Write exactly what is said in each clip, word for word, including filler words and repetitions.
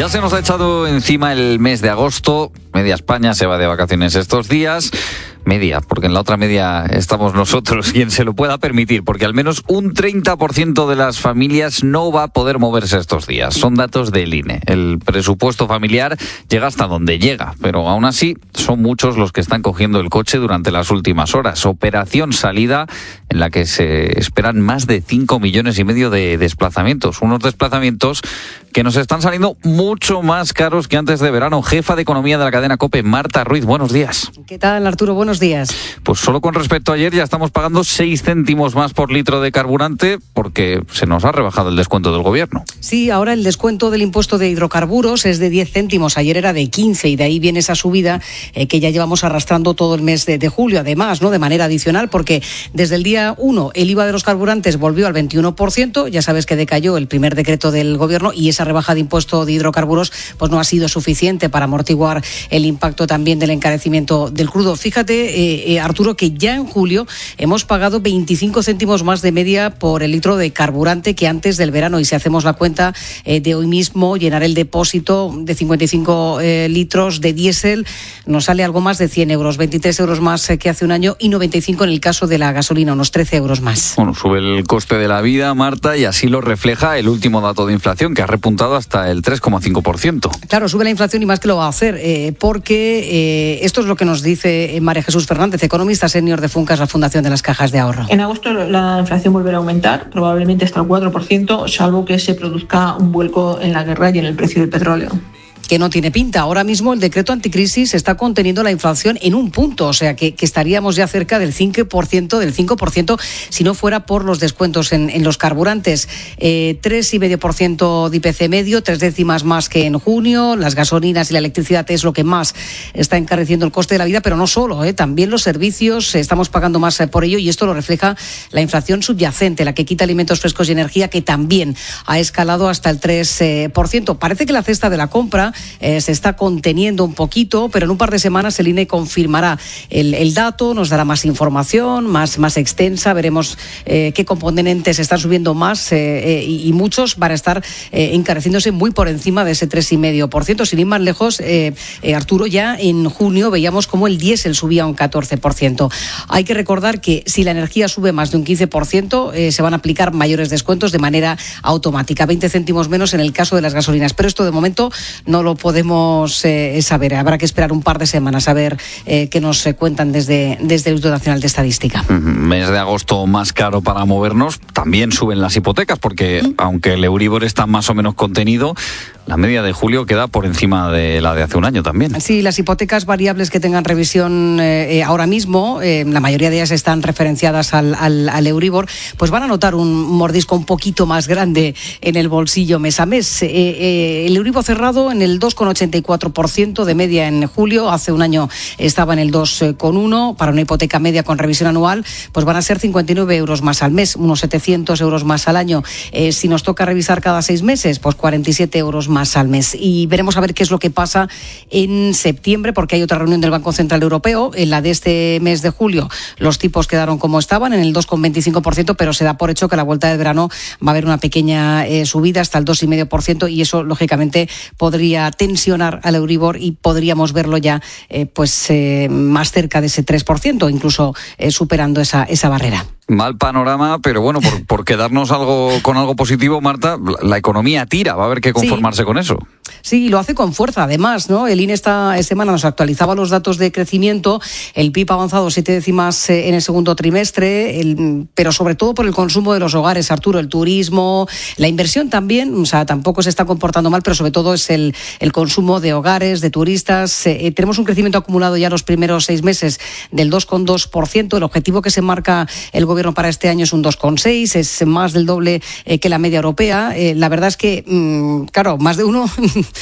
Ya se nos ha echado encima el mes de agosto. Media España se va de vacaciones estos días. Media, porque en la otra media estamos nosotros, quien se lo pueda permitir, porque al menos un treinta por ciento de las familias no va a poder moverse estos días. Son datos del I N E. El presupuesto familiar llega hasta donde llega, pero aún así son muchos los que están cogiendo el coche durante las últimas horas. Operación salida en la que se esperan más de cinco millones y medio de desplazamientos. Unos desplazamientos que nos están saliendo mucho más caros que antes de verano. Jefa de Economía de la cadena COPE, Marta Ruiz, buenos días. ¿Qué tal, Arturo? Buenos días. Pues solo con respecto a ayer ya estamos pagando seis céntimos más por litro de carburante porque se nos ha rebajado el descuento del gobierno. Sí, ahora el descuento del impuesto de hidrocarburos es de diez céntimos. Ayer era de quince y de ahí viene esa subida eh, que ya llevamos arrastrando todo el mes de, de julio. Además, ¿no?, de manera adicional, porque desde el día uno el I V A de los carburantes volvió al veintiuno por ciento. Ya sabes que decayó el primer decreto del gobierno y esa rebaja de impuesto de hidrocarburos pues no ha sido suficiente para amortiguar el impacto también del encarecimiento del crudo. Fíjate, eh, eh, Arturo, que ya en julio hemos pagado veinticinco céntimos más de media por el litro de carburante que antes del verano. Y si hacemos la cuenta eh, de hoy mismo, llenar el depósito de cincuenta y cinco eh, litros de diésel nos sale algo más de cien euros, veintitrés euros más que hace un año y noventa y cinco en el caso de la gasolina, unos trece euros más. Bueno, sube el coste de la vida, Marta, y así lo refleja el último dato de inflación, que ha repuntado hasta el tres coma cinco por ciento. Claro, sube la inflación y más que lo va a hacer, eh, porque eh, esto es lo que nos dice María Jesús Fernández, economista senior de Funcas, la Fundación de las Cajas de Ahorro. En agosto la inflación volverá a aumentar, probablemente hasta el cuatro por ciento, salvo que se produzca un vuelco en la guerra y en el precio del petróleo. Que no tiene pinta. Ahora mismo el decreto anticrisis está conteniendo la inflación en un punto, o sea que, que estaríamos ya cerca del cinco por ciento, del cinco por ciento si no fuera por los descuentos en, en los carburantes. Eh, tres coma cinco por ciento de I P C medio, tres décimas más que en junio. Las gasolinas y la electricidad es lo que más está encareciendo el coste de la vida, pero no solo, eh, también los servicios, eh, estamos pagando más eh, por ello, y esto lo refleja la inflación subyacente, la que quita alimentos frescos y energía, que también ha escalado hasta el tres por ciento. Parece que la cesta de la compra Eh, se está conteniendo un poquito, pero en un par de semanas el I N E confirmará el, el dato, nos dará más información, más, más extensa, veremos eh, qué componentes están subiendo más eh, eh, y, y muchos van a estar eh, encareciéndose muy por encima de ese tres coma cinco por ciento. Sin ir más lejos, eh, eh, Arturo, ya en junio veíamos cómo el diésel subía un catorce por ciento. Hay que recordar que si la energía sube más de un quince por ciento, eh, se van a aplicar mayores descuentos de manera automática, veinte céntimos menos en el caso de las gasolinas, pero esto de momento no lo podemos eh, saber. Habrá que esperar un par de semanas a ver eh, qué nos eh, cuentan desde, desde el Instituto Nacional de Estadística. Mes de agosto más caro para movernos. También suben las hipotecas porque, ¿Mm? aunque el Euribor está más o menos contenido, la media de julio queda por encima de la de hace un año también. Sí, las hipotecas variables que tengan revisión eh, eh, ahora mismo, eh, la mayoría de ellas están referenciadas al, al, al Euribor, pues van a notar un mordisco un poquito más grande en el bolsillo mes a mes. Eh, eh, el Euribor cerrado en el dos coma ochenta y cuatro por ciento de media en julio, hace un año estaba en el dos coma uno, para una hipoteca media con revisión anual, pues van a ser cincuenta y nueve euros más al mes, unos setecientos euros más al año. Eh, si nos toca revisar cada seis meses, pues cuarenta y siete euros más al mes. Y veremos a ver qué es lo que pasa en septiembre, porque hay otra reunión del Banco Central Europeo. En la de este mes de julio los tipos quedaron como estaban, en el dos coma veinticinco por ciento, pero se da por hecho que a la vuelta del verano va a haber una pequeña eh, subida hasta el dos coma cinco por ciento, y eso lógicamente podría tensionar al Euribor y podríamos verlo ya eh, pues eh, más cerca de ese tres por ciento, incluso eh, superando esa, esa barrera. Mal panorama, pero bueno, por, por quedarnos algo con algo positivo, Marta, la, la economía tira, va a haber que conformarse sí. con eso. Sí, lo hace con fuerza, además, ¿no? El I N E esta semana nos actualizaba los datos de crecimiento, el P I B ha avanzado siete décimas en el segundo trimestre, el, pero sobre todo por el consumo de los hogares, Arturo, el turismo, la inversión también, o sea, tampoco se está comportando mal, pero sobre todo es el, el consumo de hogares, de turistas. Eh, tenemos un crecimiento acumulado ya los primeros seis meses del dos coma dos por ciento, el objetivo que se marca el gobierno para este año es un dos coma seis, es más del doble eh, que la media europea. Eh, la verdad es que, mmm, claro, más de uno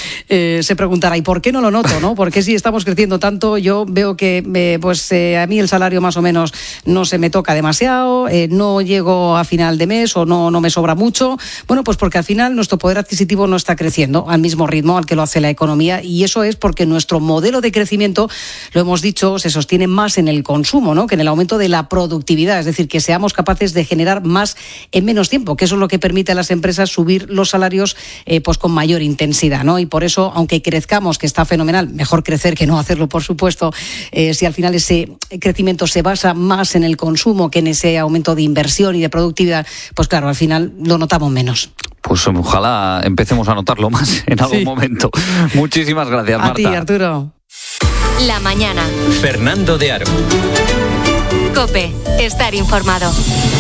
eh, se preguntará, ¿y por qué no lo noto, no? Porque si estamos creciendo tanto, yo veo que eh, pues eh, a mí el salario más o menos no se me toca demasiado, eh, no llego a final de mes o no, no me sobra mucho. Bueno, pues porque al final nuestro poder adquisitivo no está creciendo al mismo ritmo al que lo hace la economía, y eso es porque nuestro modelo de crecimiento, lo hemos dicho, se sostiene más en el consumo, ¿no?, que en el aumento de la productividad, es decir, que seamos capaces de generar más en menos tiempo, que eso es lo que permite a las empresas subir los salarios eh, pues con mayor intensidad, ¿no? Y por eso, aunque crezcamos, que está fenomenal, mejor crecer que no hacerlo, por supuesto, eh, si al final ese crecimiento se basa más en el consumo que en ese aumento de inversión y de productividad, pues claro, al final lo notamos menos. Pues ojalá empecemos a notarlo más en algún sí. momento. Muchísimas gracias, Marta. A ti, Arturo. La mañana. Fernando de Aro. COPE. Estar informado.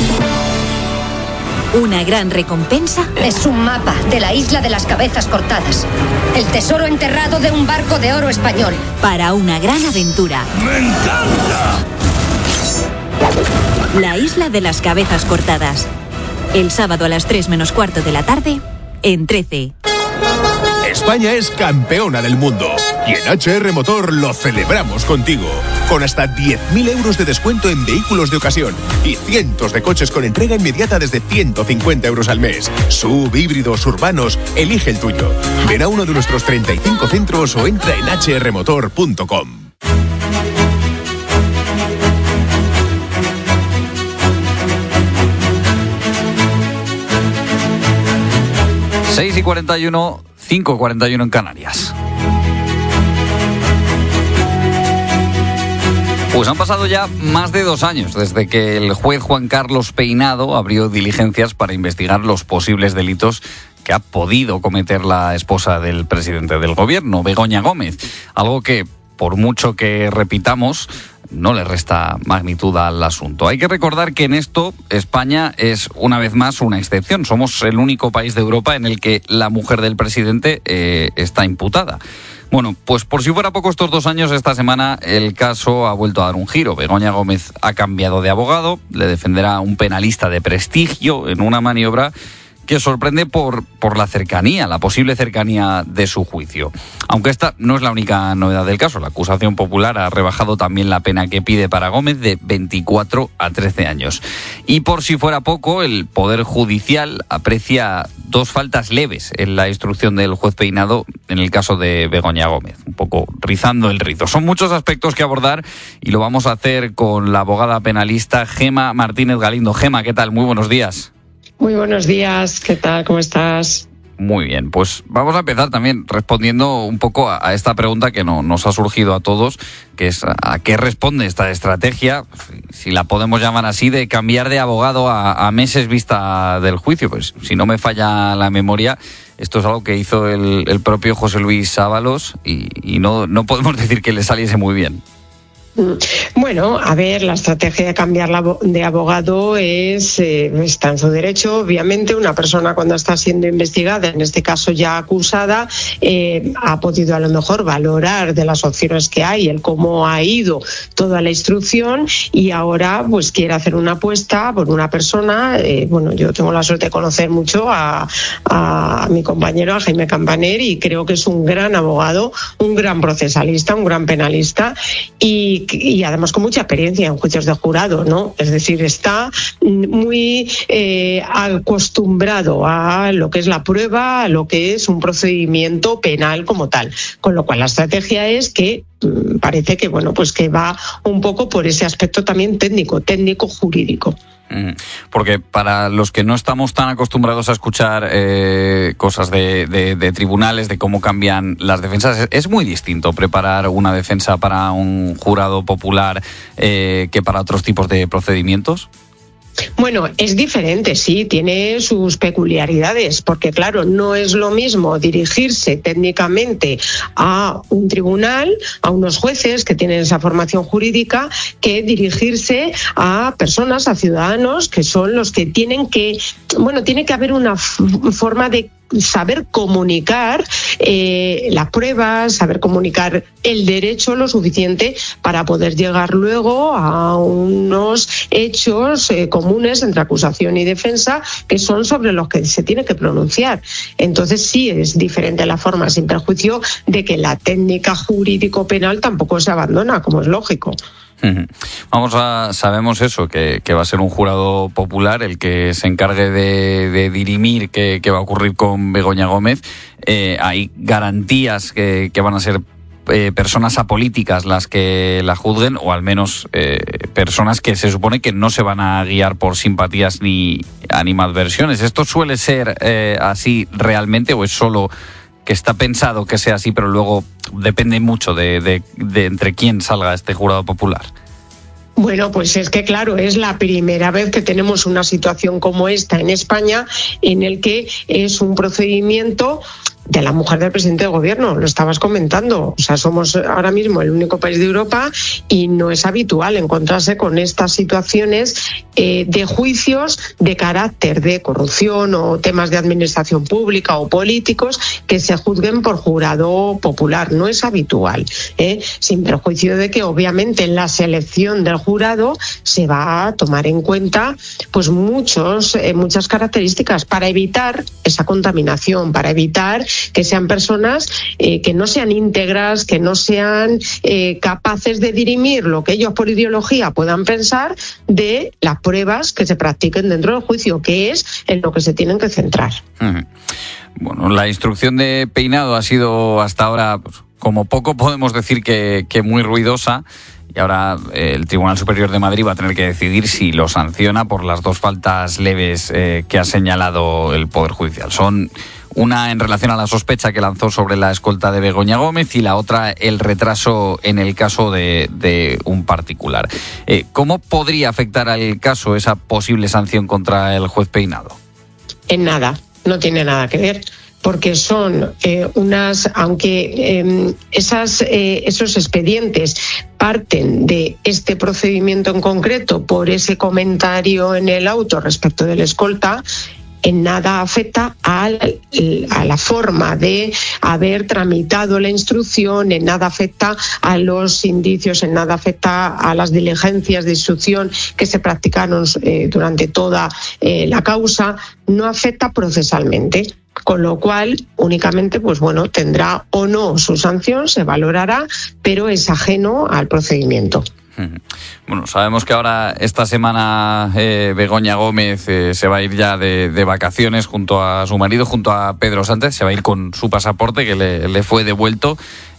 Una gran recompensa es un mapa de la isla de las cabezas cortadas. El tesoro enterrado de un barco de oro español. Para una gran aventura. ¡Me encanta! La isla de las cabezas cortadas. El sábado a las tres menos cuarto de la tarde, en trece. España es campeona del mundo y en H R Motor lo celebramos contigo. Con hasta diez mil euros de descuento en vehículos de ocasión y cientos de coches con entrega inmediata desde ciento cincuenta euros al mes. Sub, híbridos, urbanos, elige el tuyo. Ven a uno de nuestros treinta y cinco centros o entra en hache erre motor punto com. seis y cuarenta y uno, cinco y cuarenta y uno en Canarias. Pues han pasado ya más de dos años desde que el juez Juan Carlos Peinado abrió diligencias para investigar los posibles delitos que ha podido cometer la esposa del presidente del gobierno, Begoña Gómez. Algo que, por mucho que repitamos, no le resta magnitud al asunto. Hay que recordar que en esto España es una vez más una excepción. Somos el único país de Europa en el que la mujer del presidente eh, está imputada. Bueno, pues por si fuera poco estos dos años, esta semana el caso ha vuelto a dar un giro. Begoña Gómez ha cambiado de abogado, le defenderá un penalista de prestigio en una maniobra que sorprende por, por la cercanía, la posible cercanía de su juicio. Aunque esta no es la única novedad del caso. La acusación popular ha rebajado también la pena que pide para Gómez de veinticuatro a trece años. Y por si fuera poco, el Poder Judicial aprecia dos faltas leves en la instrucción del juez Peinado en el caso de Begoña Gómez, un poco rizando el rizo. Son muchos aspectos que abordar y lo vamos a hacer con la abogada penalista Gema Martínez Galindo. Gema, ¿qué tal? Muy buenos días. Muy buenos días, ¿qué tal? ¿Cómo estás? Muy bien, pues vamos a empezar también respondiendo un poco a, a esta pregunta que no, nos ha surgido a todos, que es a qué responde esta estrategia, si la podemos llamar así, de cambiar de abogado a, a meses vista del juicio. Pues si no me falla la memoria, esto es algo que hizo el, el propio José Luis Ábalos y, y no, no podemos decir que le saliese muy bien. Bueno, a ver, la estrategia de cambiar de abogado es eh, está en su derecho. Obviamente, una persona cuando está siendo investigada, en este caso ya acusada, eh, ha podido a lo mejor valorar de las opciones que hay, el cómo ha ido toda la instrucción y ahora pues quiere hacer una apuesta por una persona. Eh, bueno, yo tengo la suerte de conocer mucho a, a mi compañero, a Jaime Campaner, y creo que es un gran abogado, un gran procesalista, un gran penalista y y además con mucha experiencia en juicios de jurado, ¿no? Es decir, está muy eh, acostumbrado a lo que es la prueba, a lo que es un procedimiento penal como tal. Con lo cual la estrategia es que mmm, parece que bueno, pues que va un poco por ese aspecto también técnico, técnico jurídico. Porque para los que no estamos tan acostumbrados a escuchar eh, cosas de, de, de tribunales, de cómo cambian las defensas, es, es muy distinto preparar una defensa para un jurado popular eh, que para otros tipos de procedimientos. Bueno, es diferente, sí, tiene sus peculiaridades, porque claro, no es lo mismo dirigirse técnicamente a un tribunal, a unos jueces que tienen esa formación jurídica, que dirigirse a personas, a ciudadanos, que son los que tienen que, bueno, tiene que haber una f- forma de saber comunicar eh, las pruebas, saber comunicar el derecho lo suficiente para poder llegar luego a unos hechos eh, comunes entre acusación y defensa que son sobre los que se tiene que pronunciar. Entonces sí es diferente la forma, sin perjuicio de que la técnica jurídico-penal tampoco se abandona, como es lógico. Vamos a, sabemos eso, que, que va a ser un jurado popular el que se encargue de, de dirimir qué, qué va a ocurrir con Begoña Gómez. Eh, hay garantías que, que van a ser eh, personas apolíticas las que la juzguen, o al menos eh, personas que se supone que no se van a guiar por simpatías ni animadversiones. ¿Esto suele ser eh, así realmente o es solo que está pensado que sea así, pero luego depende mucho de, de, de entre quién salga este jurado popular. Bueno, pues es que claro, es la primera vez que tenemos una situación como esta en España, en el que es un procedimiento de la mujer del presidente del gobierno, lo estabas comentando. O sea, somos ahora mismo el único país de Europa y no es habitual encontrarse con estas situaciones eh, de juicios de carácter de corrupción o temas de administración pública o políticos que se juzguen por jurado popular. No es habitual, ¿eh? Sin perjuicio de que obviamente en la selección del jurado se va a tomar en cuenta pues muchos, eh, muchas características para evitar esa contaminación, para evitar que sean personas eh, que no sean íntegras, que no sean eh, capaces de dirimir lo que ellos por ideología puedan pensar de las pruebas que se practiquen dentro del juicio, que es en lo que se tienen que centrar. Uh-huh. Bueno, la instrucción de Peinado ha sido hasta ahora, pues, como poco podemos decir que, que muy ruidosa. Y ahora eh, el Tribunal Superior de Madrid va a tener que decidir si lo sanciona por las dos faltas leves eh, que ha señalado el Poder Judicial. Son una en relación a la sospecha que lanzó sobre la escolta de Begoña Gómez y la otra el retraso en el caso de, de un particular. Eh, ¿Cómo podría afectar al caso esa posible sanción contra el juez Peinado? En nada, no tiene nada que ver. Porque son eh, unas, aunque eh, esas, eh, esos expedientes parten de este procedimiento en concreto por ese comentario en el auto respecto del escolta, en nada afecta a, a la forma de haber tramitado la instrucción, en nada afecta a los indicios, en nada afecta a las diligencias de instrucción que se practicaron eh, durante toda eh, la causa, no afecta procesalmente. Con lo cual, únicamente, pues bueno, tendrá o no su sanción, se valorará, pero es ajeno al procedimiento. Bueno, sabemos que ahora esta semana eh, Begoña Gómez eh, se va a ir ya de, de vacaciones junto a su marido, junto a Pedro Sánchez, se va a ir con su pasaporte que le, le fue devuelto.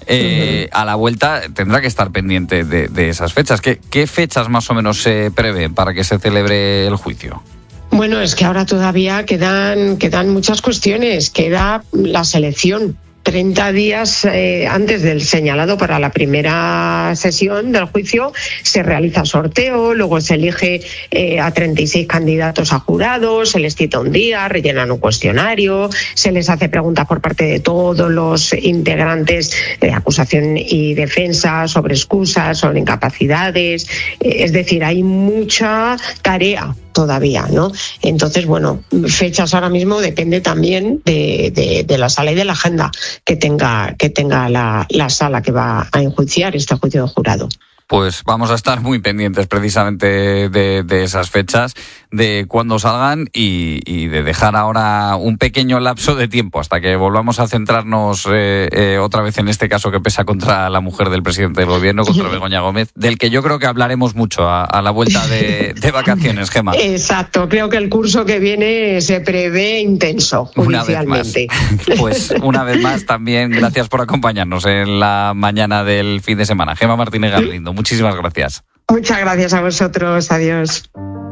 Eh, uh-huh. A la vuelta tendrá que estar pendiente de, de esas fechas. ¿Qué, ¿Qué fechas más o menos se prevén para que se celebre el juicio? Bueno, es que ahora todavía quedan, quedan muchas cuestiones. Queda la selección. treinta días eh, antes del señalado para la primera sesión del juicio se realiza sorteo, luego se elige eh, a treinta y seis candidatos a jurados, se les cita un día, rellenan un cuestionario, se les hace preguntas por parte de todos los integrantes de acusación y defensa sobre excusas, sobre incapacidades, eh, es decir, hay mucha tarea todavía, ¿no? Entonces, bueno, fechas ahora mismo depende también de, de, de la sala y de la agenda que tenga, que tenga la, la sala que va a enjuiciar este juicio de jurado. Pues vamos a estar muy pendientes precisamente de, de esas fechas, de cuándo salgan y, y de dejar ahora un pequeño lapso de tiempo hasta que volvamos a centrarnos eh, eh, otra vez en este caso que pesa contra la mujer del presidente del gobierno, contra Begoña Gómez, del que yo creo que hablaremos mucho a, a la vuelta de, de vacaciones, Gemma. Exacto, creo que el curso que viene se prevé intenso judicialmente. Una vez más. Pues una vez más también gracias por acompañarnos en la mañana del fin de semana. Gemma Martínez Garlindo, muchísimas gracias. Muchas gracias a vosotros. Adiós.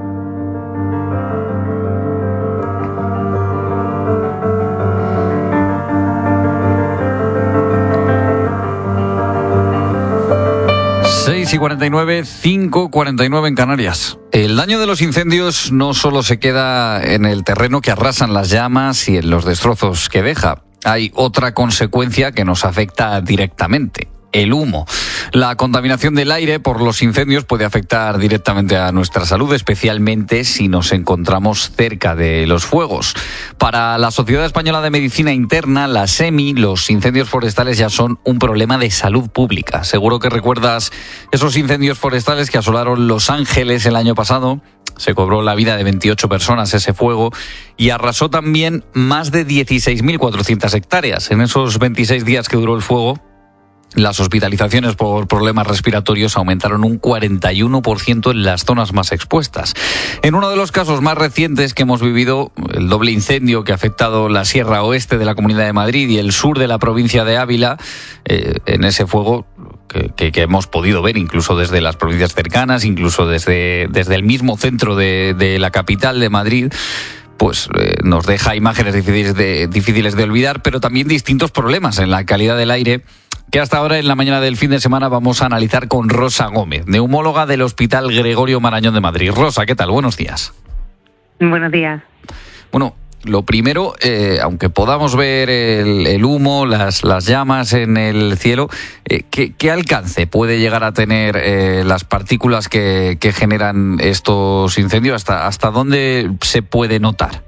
seis y cuarenta y nueve, cinco cuarenta y nueve en Canarias. El daño de los incendios no solo se queda en el terreno que arrasan las llamas y en los destrozos que deja. Hay otra consecuencia que nos afecta directamente: el humo. La contaminación del aire por los incendios puede afectar directamente a nuestra salud, especialmente si nos encontramos cerca de los fuegos. Para la Sociedad Española de Medicina Interna, la SEMI, los incendios forestales ya son un problema de salud pública. Seguro que recuerdas esos incendios forestales que asolaron Los Ángeles el año pasado. Se cobró la vida de veintiocho personas ese fuego y arrasó también más de dieciséis mil cuatrocientas hectáreas. En esos veintiséis días que duró el fuego, las hospitalizaciones por problemas respiratorios aumentaron un cuarenta y uno por ciento en las zonas más expuestas. En uno de los casos más recientes que hemos vivido, el doble incendio que ha afectado la Sierra Oeste de la Comunidad de Madrid y el sur de la provincia de Ávila, eh, en ese fuego que, que, que hemos podido ver incluso desde las provincias cercanas, incluso desde, desde el mismo centro de, de la capital de Madrid, pues eh, nos deja imágenes difíciles de, difíciles de olvidar, pero también distintos problemas en la calidad del aire que hasta ahora en la mañana del fin de semana vamos a analizar con Rosa Gómez, neumóloga del Hospital Gregorio Marañón de Madrid. Rosa, ¿qué tal? Buenos días. Buenos días. Bueno, lo primero, eh, aunque podamos ver el, el humo, las, las llamas en el cielo, eh, ¿qué, ¿qué alcance puede llegar a tener eh, las partículas que, que generan estos incendios? ¿Hasta, hasta dónde se puede notar?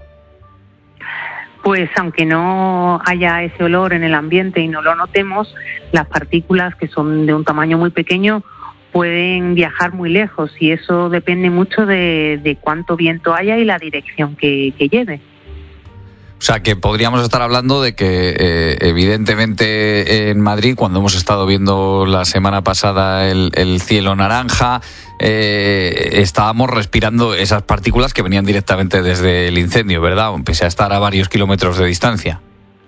Pues aunque no haya ese olor en el ambiente y no lo notemos, las partículas, que son de un tamaño muy pequeño, pueden viajar muy lejos, y eso depende mucho de, de cuánto viento haya y la dirección que, que lleve. O sea, que podríamos estar hablando de que, eh, evidentemente, en Madrid, cuando hemos estado viendo la semana pasada el, el cielo naranja, eh, estábamos respirando esas partículas que venían directamente desde el incendio, ¿verdad? Pese a estar a varios kilómetros de distancia.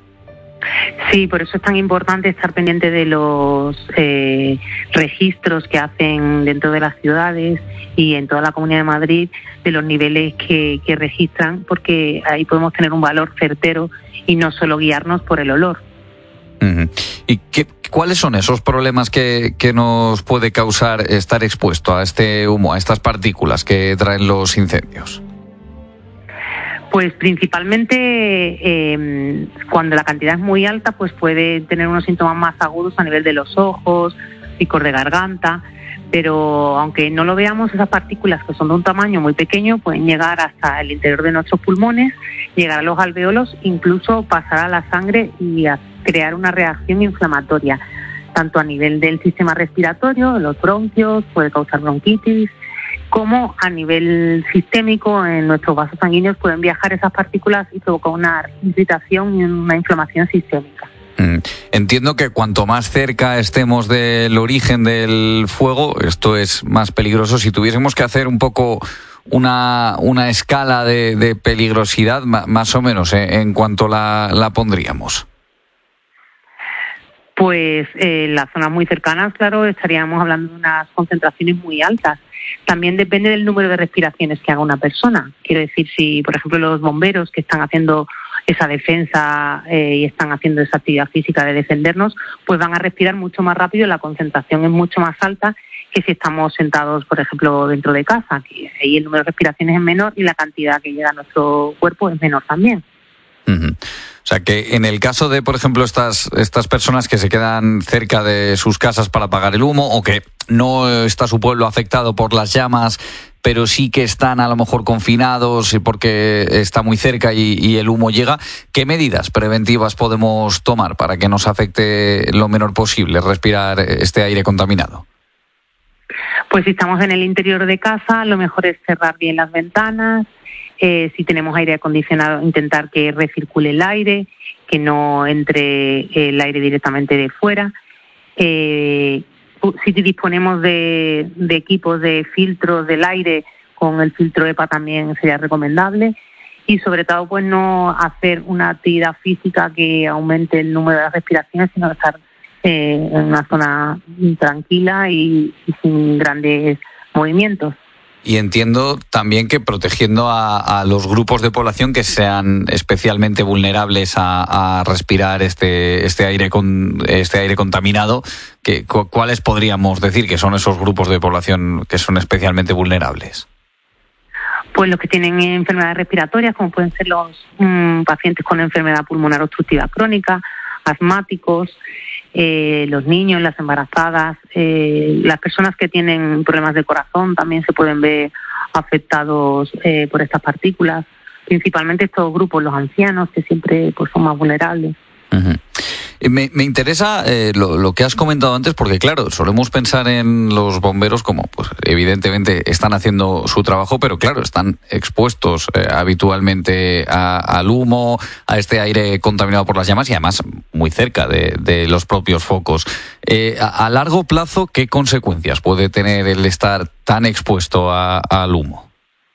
Sí, por eso es tan importante estar pendiente de los eh, registros que hacen dentro de las ciudades y en toda la Comunidad de Madrid, de los niveles que, que registran, porque ahí podemos tener un valor certero y no solo guiarnos por el olor. Uh-huh. ¿Y qué, cuáles son esos problemas que, que nos puede causar estar expuesto a este humo, a estas partículas que traen los incendios? Pues principalmente eh, cuando la cantidad es muy alta, pues puede tener unos síntomas más agudos a nivel de los ojos, picor de garganta, pero aunque no lo veamos, esas partículas, que son de un tamaño muy pequeño, pueden llegar hasta el interior de nuestros pulmones, llegar a los alvéolos, incluso pasar a la sangre y a crear una reacción inflamatoria, tanto a nivel del sistema respiratorio, los bronquios, puede causar bronquitis, como a nivel sistémico, en nuestros vasos sanguíneos pueden viajar esas partículas y provocar una irritación y una inflamación sistémica. Mm. Entiendo que cuanto más cerca estemos del origen del fuego, esto es más peligroso. Si tuviésemos que hacer un poco una, una escala de, de peligrosidad, más o menos, ¿eh? ¿En cuanto la, la pondríamos? Pues eh, en las zonas muy cercanas, claro, estaríamos hablando de unas concentraciones muy altas. También depende del número de respiraciones que haga una persona. Quiero decir, si, por ejemplo, los bomberos que están haciendo esa defensa eh, y están haciendo esa actividad física de defendernos, pues van a respirar mucho más rápido, la concentración es mucho más alta que si estamos sentados, por ejemplo, dentro de casa, que ahí el número de respiraciones es menor y la cantidad que llega a nuestro cuerpo es menor también. Uh-huh. O sea que en el caso de, por ejemplo, estas, estas personas que se quedan cerca de sus casas para apagar el humo, o que no está su pueblo afectado por las llamas, pero sí que están a lo mejor confinados porque está muy cerca y, y el humo llega, ¿qué medidas preventivas podemos tomar para que nos afecte lo menor posible respirar este aire contaminado? Pues si estamos en el interior de casa, lo mejor es cerrar bien las ventanas. Eh, si tenemos aire acondicionado, intentar que recircule el aire, que no entre el aire directamente de fuera. Eh, si disponemos de, de equipos de filtros del aire, con el filtro E P A también sería recomendable. Y sobre todo, pues no hacer una actividad física que aumente el número de las respiraciones, sino estar eh, en una zona tranquila y, y sin grandes movimientos. Y entiendo también que protegiendo a, a los grupos de población que sean especialmente vulnerables a, a respirar este este aire con este aire contaminado, que ¿cuáles podríamos decir que son esos grupos de población que son especialmente vulnerables? Pues los que tienen enfermedades respiratorias, como pueden ser los mmm, pacientes con enfermedad pulmonar obstructiva crónica, asmáticos, eh, los niños, las embarazadas, eh, las personas que tienen problemas de corazón también se pueden ver afectados eh, por estas partículas. Principalmente estos grupos, los ancianos, que siempre pues, son más vulnerables. Uh-huh. Me, me interesa eh, lo, lo que has comentado antes, porque claro, solemos pensar en los bomberos como, pues evidentemente están haciendo su trabajo, pero claro, están expuestos eh, habitualmente a, al humo, a este aire contaminado por las llamas y además muy cerca de, de los propios focos. Eh, a, a largo plazo, ¿qué consecuencias puede tener el estar tan expuesto a, al humo?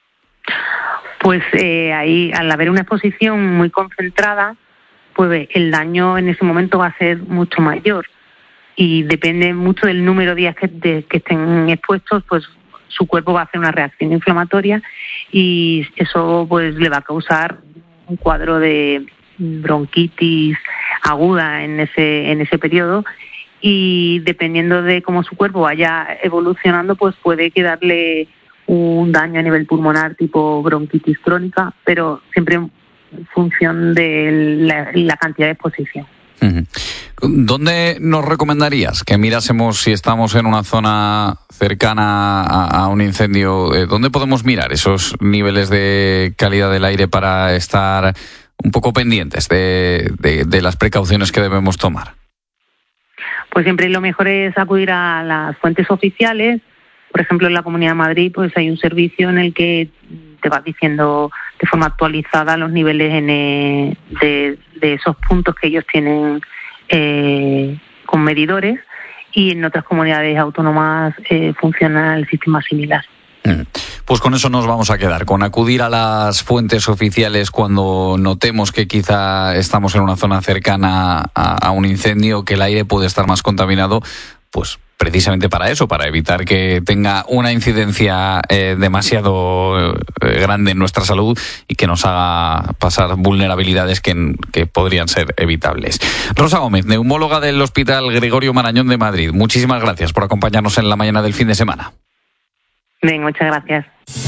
Pues eh, ahí, al haber una exposición muy concentrada, pues el daño en ese momento va a ser mucho mayor y depende mucho del número de días que, de, que estén expuestos, pues su cuerpo va a hacer una reacción inflamatoria y eso pues le va a causar un cuadro de bronquitis aguda en ese en ese periodo, y dependiendo de cómo su cuerpo vaya evolucionando, pues puede quedarle un daño a nivel pulmonar tipo bronquitis crónica, pero siempre en función de la, la cantidad de exposición. ¿Dónde nos recomendarías que mirásemos si estamos en una zona cercana a, a un incendio? ¿Dónde podemos mirar esos niveles de calidad del aire para estar un poco pendientes de, de, de las precauciones que debemos tomar? Pues siempre lo mejor es acudir a las fuentes oficiales. Por ejemplo, en la Comunidad de Madrid pues hay un servicio en el que te va diciendo de forma actualizada los niveles en, eh, de, de esos puntos que ellos tienen eh, con medidores, y en otras comunidades autónomas eh, funciona el sistema similar. Pues con eso nos vamos a quedar, con acudir a las fuentes oficiales cuando notemos que quizá estamos en una zona cercana a, a un incendio, que el aire puede estar más contaminado, pues precisamente para eso, para evitar que tenga una incidencia eh, demasiado eh, grande en nuestra salud y que nos haga pasar vulnerabilidades que, que podrían ser evitables. Rosa Gómez, neumóloga del Hospital Gregorio Marañón de Madrid, muchísimas gracias por acompañarnos en la mañana del fin de semana. Bien, muchas gracias.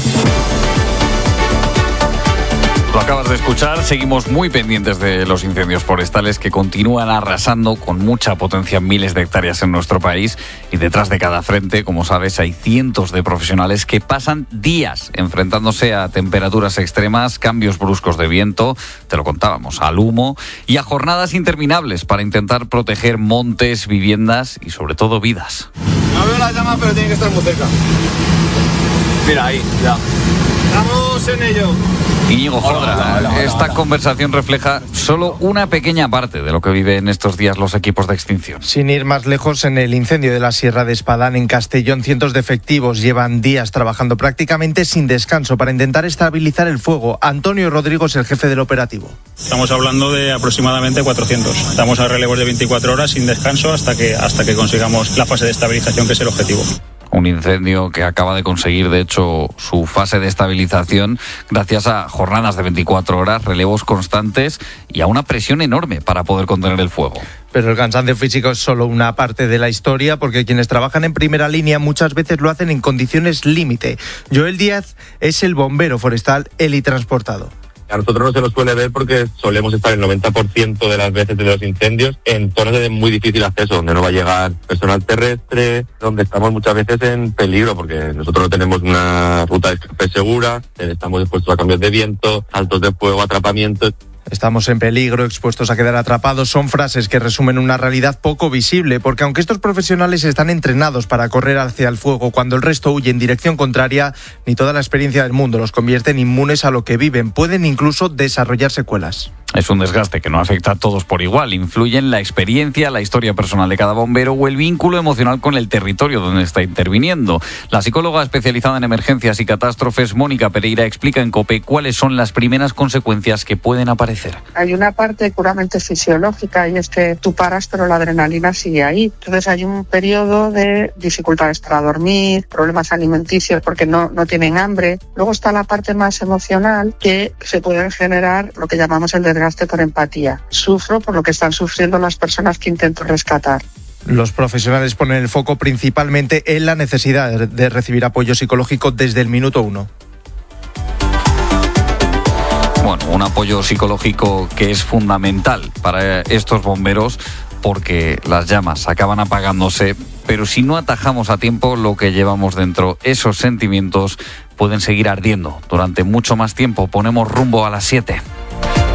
Lo acabas de escuchar, seguimos muy pendientes de los incendios forestales que continúan arrasando con mucha potencia miles de hectáreas en nuestro país, y detrás de cada frente, como sabes, hay cientos de profesionales que pasan días enfrentándose a temperaturas extremas, cambios bruscos de viento, te lo contábamos, al humo y a jornadas interminables para intentar proteger montes, viviendas y sobre todo vidas. No veo las llamas, pero tienen que estar muy cerca. Mira ahí, ya. Estamos en ello. Íñigo Jodra, esta conversación refleja solo una pequeña parte de lo que viven estos días los equipos de extinción. Sin ir más lejos, en el incendio de la Sierra de Espadán, en Castellón, cientos de efectivos llevan días trabajando prácticamente sin descanso para intentar estabilizar el fuego. Antonio Rodrigo es el jefe del operativo. Estamos hablando de aproximadamente cuatrocientos. Estamos a relevos de veinticuatro horas sin descanso hasta que, hasta que consigamos la fase de estabilización, que es el objetivo. Un incendio que acaba de conseguir, de hecho, su fase de estabilización gracias a jornadas de veinticuatro horas, relevos constantes y a una presión enorme para poder contener el fuego. Pero el cansancio físico es solo una parte de la historia, porque quienes trabajan en primera línea muchas veces lo hacen en condiciones límite. Joel Díaz es el bombero forestal helitransportado. A nosotros no se nos suele ver porque solemos estar el noventa por ciento de las veces de los incendios en zonas de muy difícil acceso, donde no va a llegar personal terrestre, donde estamos muchas veces en peligro, porque nosotros no tenemos una ruta de escape segura, estamos expuestos a cambios de viento, saltos de fuego, atrapamientos. Estamos en peligro, expuestos a quedar atrapados, son frases que resumen una realidad poco visible, porque aunque estos profesionales están entrenados para correr hacia el fuego cuando el resto huye en dirección contraria, ni toda la experiencia del mundo los convierte en inmunes a lo que viven. Pueden incluso desarrollar secuelas. Es un desgaste que no afecta a todos por igual. Influyen la experiencia, la historia personal de cada bombero o el vínculo emocional con el territorio donde está interviniendo. La psicóloga especializada en emergencias y catástrofes, Mónica Pereira, explica en COPE cuáles son las primeras consecuencias que pueden aparecer. Hay una parte puramente fisiológica, y es que tú paras pero la adrenalina sigue ahí. Entonces hay un periodo de dificultades para dormir, problemas alimenticios porque no, no tienen hambre. Luego está la parte más emocional, que se pueden generar lo que llamamos el desgaste por empatía. Sufro por lo que están sufriendo las personas que intento rescatar. Los profesionales ponen el foco principalmente en la necesidad de recibir apoyo psicológico desde el minuto uno. Bueno, un apoyo psicológico que es fundamental para estos bomberos, porque las llamas acaban apagándose, pero si no atajamos a tiempo lo que llevamos dentro, esos sentimientos pueden seguir ardiendo durante mucho más tiempo. Ponemos rumbo a las siete.